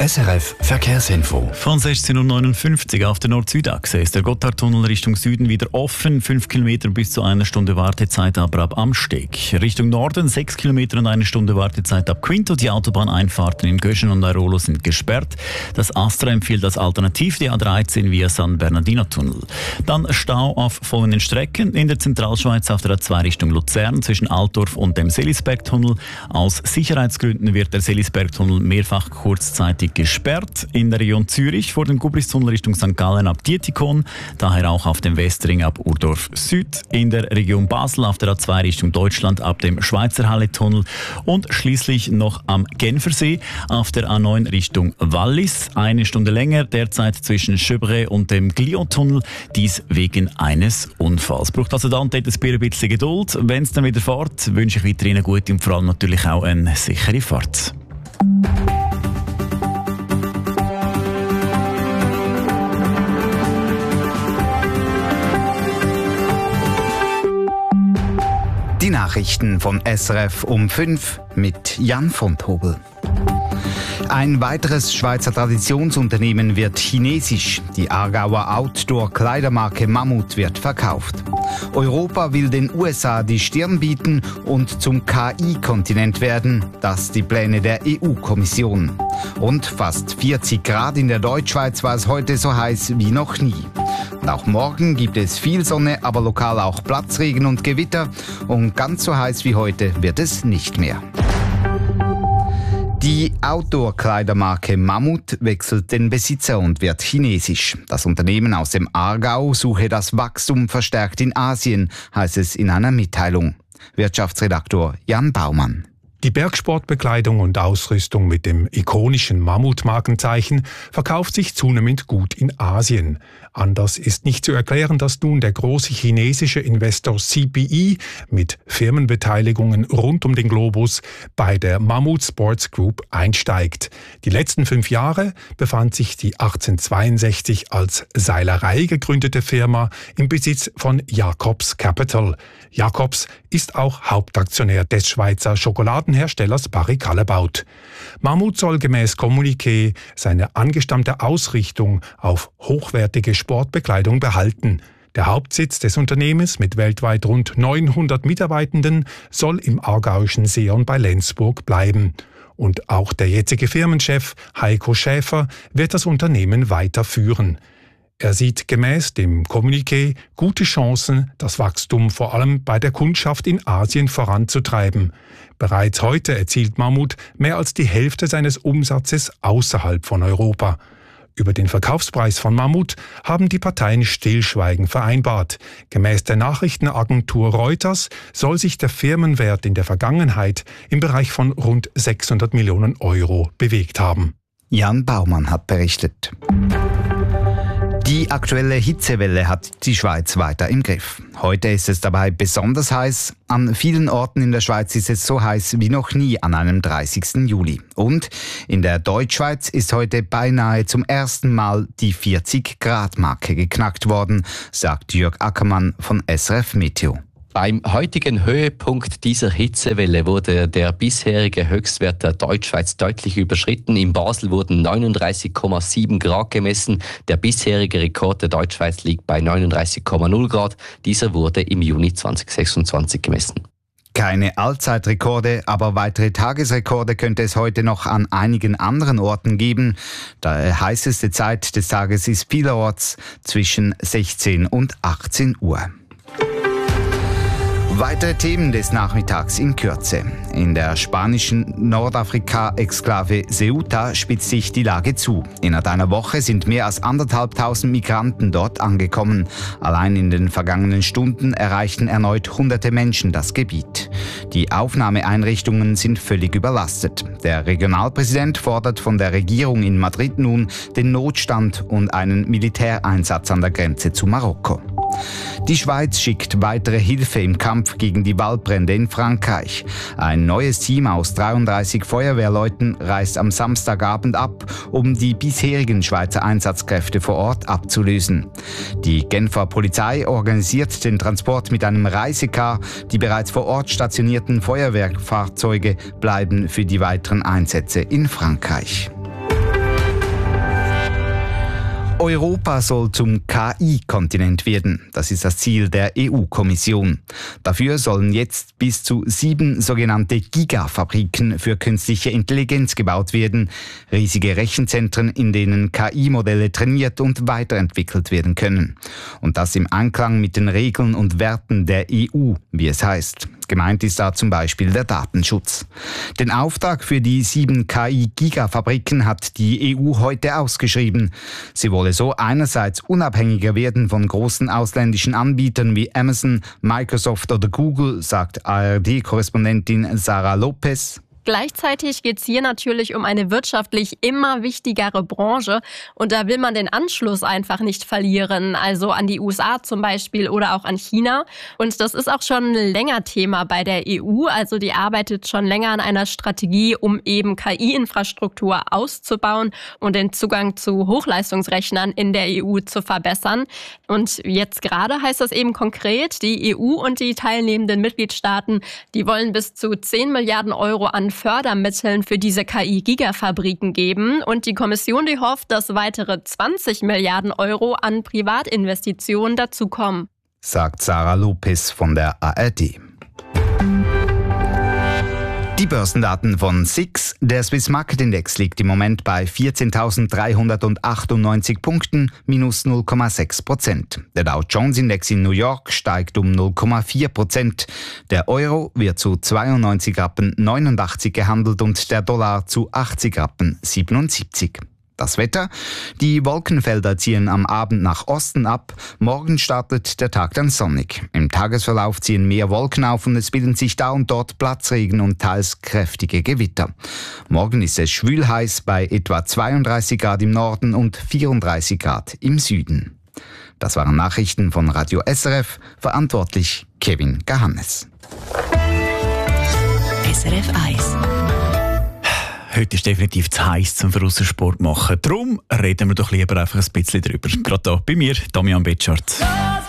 SRF Verkehrsinfo. Von 16.59 Uhr auf der Nord-Süd-Achse ist der Gotthardtunnel Richtung Süden wieder offen. 5 Kilometer bis zu 1 Stunde Wartezeit aber ab Amsteg. Richtung Norden 6 Kilometer und 1 Stunde Wartezeit ab Quinto. Die Autobahneinfahrten in Göschen und Airolo sind gesperrt. Das Astra empfiehlt als Alternativ die A13 via San Bernardino-Tunnel. Dann Stau auf folgenden Strecken. In der Zentralschweiz auf der A2 Richtung Luzern zwischen Altdorf und dem Selisberg-Tunnel. Aus Sicherheitsgründen wird der Selisberg-Tunnel mehrfach kurzzeitig gesperrt. In der Region Zürich vor dem Gubristunnel Richtung St. Gallen ab Dietikon, daher auch auf dem Westring ab Urdorf Süd. In der Region Basel auf der A2 Richtung Deutschland ab dem Schweizer Halle-Tunnel und schließlich noch am Genfersee auf der A9 Richtung Wallis. 1 Stunde länger derzeit zwischen Chevret und dem Glion-Tunnel, dies wegen eines Unfalls. Braucht also dann ein bisschen Geduld. Wenn es dann wieder fährt, wünsche ich weiterhin eine gute und vor allem natürlich auch eine sichere Fahrt. Die Nachrichten von SRF um 5 mit Jan von Tobel. Ein weiteres Schweizer Traditionsunternehmen wird chinesisch. Die Aargauer Outdoor-Kleidermarke Mammut wird verkauft. Europa will den USA die Stirn bieten und zum KI-Kontinent werden. Das die Pläne der EU-Kommission. Und fast 40 Grad in der Deutschschweiz war es heute so heiß wie noch nie. Und auch morgen gibt es viel Sonne, aber lokal auch Platzregen und Gewitter. Und ganz so heiß wie heute wird es nicht mehr. Die Outdoor-Kleidermarke Mammut wechselt den Besitzer und wird chinesisch. Das Unternehmen aus dem Aargau suche das Wachstum verstärkt in Asien, heißt es in einer Mitteilung. Wirtschaftsredaktor Jan Baumann. Die Bergsportbekleidung und Ausrüstung mit dem ikonischen Mammut-Markenzeichen verkauft sich zunehmend gut in Asien. Anders ist nicht zu erklären, dass nun der große chinesische Investor CPE mit Firmenbeteiligungen rund um den Globus bei der Mammut Sports Group einsteigt. Die letzten 5 Jahre befand sich die 1862 als Seilerei gegründete Firma im Besitz von Jacobs Capital. Jacobs ist auch Hauptaktionär des Schweizer Schokoladenherstellers Barry Callebaut. Mammut soll gemäß Kommuniqué seine angestammte Ausrichtung auf hochwertige Sportbekleidung behalten. Der Hauptsitz des Unternehmens mit weltweit rund 900 Mitarbeitenden soll im aargauischen Seeon bei Lenzburg bleiben. Und auch der jetzige Firmenchef Heiko Schäfer wird das Unternehmen weiterführen. Er sieht gemäß dem Kommuniqué gute Chancen, das Wachstum vor allem bei der Kundschaft in Asien voranzutreiben. Bereits heute erzielt Mammut mehr als die Hälfte seines Umsatzes außerhalb von Europa. Über den Verkaufspreis von Mammut haben die Parteien Stillschweigen vereinbart. Gemäß der Nachrichtenagentur Reuters soll sich der Firmenwert in der Vergangenheit im Bereich von rund 600 Millionen Euro bewegt haben. Jan Baumann hat berichtet. Die aktuelle Hitzewelle hat die Schweiz weiter im Griff. Heute ist es dabei besonders heiß. An vielen Orten in der Schweiz ist es so heiß wie noch nie an einem 30. Juli. Und in der Deutschschweiz ist heute beinahe zum ersten Mal die 40-Grad-Marke geknackt worden, sagt Jörg Ackermann von SRF Meteo. Beim heutigen Höhepunkt dieser Hitzewelle wurde der bisherige Höchstwert der Deutschschweiz deutlich überschritten. In Basel wurden 39,7 Grad gemessen. Der bisherige Rekord der Deutschschweiz liegt bei 39,0 Grad. Dieser wurde im Juni 2026 gemessen. Keine Allzeitrekorde, aber weitere Tagesrekorde könnte es heute noch an einigen anderen Orten geben. Die heißeste Zeit des Tages ist vielerorts zwischen 16 und 18 Uhr. Weitere Themen des Nachmittags in Kürze. In der spanischen Nordafrika-Exklave Ceuta spitzt sich die Lage zu. Innerhalb einer Woche sind mehr als 1.500 Migranten dort angekommen. Allein in den vergangenen Stunden erreichten erneut hunderte Menschen das Gebiet. Die Aufnahmeeinrichtungen sind völlig überlastet. Der Regionalpräsident fordert von der Regierung in Madrid nun den Notstand und einen Militäreinsatz an der Grenze zu Marokko. Die Schweiz schickt weitere Hilfe im Kampf gegen die Waldbrände in Frankreich. Ein neues Team aus 33 Feuerwehrleuten reist am Samstagabend ab, um die bisherigen Schweizer Einsatzkräfte vor Ort abzulösen. Die Genfer Polizei organisiert den Transport mit einem Reisecar. Die bereits vor Ort stationierten Feuerwehrfahrzeuge bleiben für die weiteren Einsätze in Frankreich. Europa soll zum KI-Kontinent werden. Das ist das Ziel der EU-Kommission. Dafür sollen jetzt bis zu 7 sogenannte Gigafabriken für künstliche Intelligenz gebaut werden. Riesige Rechenzentren, in denen KI-Modelle trainiert und weiterentwickelt werden können. Und das im Einklang mit den Regeln und Werten der EU, wie es heißt. Gemeint ist da zum Beispiel der Datenschutz. Den Auftrag für die 7 KI-Gigafabriken hat die EU heute ausgeschrieben. Sie wolle so einerseits unabhängiger werden von großen ausländischen Anbietern wie Amazon, Microsoft oder Google, sagt ARD-Korrespondentin Sarah Lopez. Gleichzeitig geht es hier natürlich um eine wirtschaftlich immer wichtigere Branche und da will man den Anschluss einfach nicht verlieren, also an die USA zum Beispiel oder auch an China. Und das ist auch schon länger Thema bei der EU, also die arbeitet schon länger an einer Strategie, um eben KI-Infrastruktur auszubauen und den Zugang zu Hochleistungsrechnern in der EU zu verbessern. Und jetzt gerade heißt das eben konkret, die EU und die teilnehmenden Mitgliedstaaten, die wollen bis zu 10 Milliarden Euro an Fördermitteln für diese KI-Gigafabriken geben. Und die Kommission, die hofft, dass weitere 20 Milliarden Euro an Privatinvestitionen dazukommen. Sagt Sarah Lopez von der ARD. Die Börsendaten von SIX. Der Swiss Market Index liegt im Moment bei 14.398 Punkten, minus 0,6%. Der Dow Jones Index in New York steigt um 0,4%. Der Euro wird zu 92,89 Rappen gehandelt und der Dollar zu 80,77 Rappen. Das Wetter. Die Wolkenfelder ziehen am Abend nach Osten ab. Morgen startet der Tag dann sonnig. Im Tagesverlauf ziehen mehr Wolken auf und es bilden sich da und dort Platzregen und teils kräftige Gewitter. Morgen ist es schwül heiß bei etwa 32 Grad im Norden und 34 Grad im Süden. Das waren Nachrichten von Radio SRF. Verantwortlich Kevin Gahannes. SRF 1. Heute ist definitiv zu heiß zum Sport machen. Darum reden wir doch lieber einfach ein bisschen drüber. Gerade hier bei mir, Damian Betschart.